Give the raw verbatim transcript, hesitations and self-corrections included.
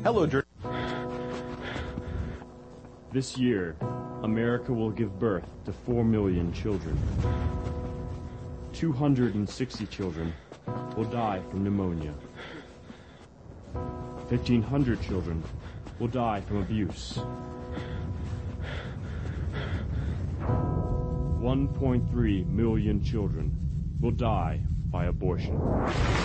Hello, Jer- This year, America will give birth to four million children. two hundred sixty children will die from pneumonia. fifteen hundred children will die from abuse. one point three million children will die by abortion.